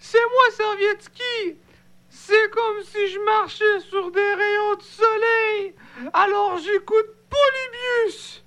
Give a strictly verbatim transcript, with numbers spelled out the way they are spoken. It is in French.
c'est moi Servietsky. C'est comme si je marchais sur des rayons de soleil. Alors j'écoute Polybius.